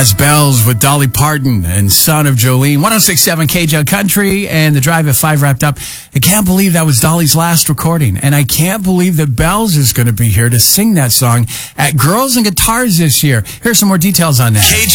That's Bells with Dolly Parton and Son of Jolene. 106.7 KJL Country and the Drive at 5 wrapped up. I can't believe that was Dolly's last recording. And I can't believe that Bells is going to be here to sing that song at Girls and Guitars this year. Here's some more details on that.